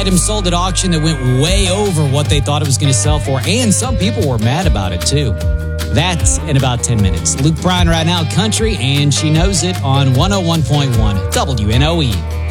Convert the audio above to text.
item sold at auction that went way over what they thought it was going to sell for, and some people were mad about it too. That's in about 10 minutes. Luke Bryan right now, country, and she knows it on 101.1 WNOE.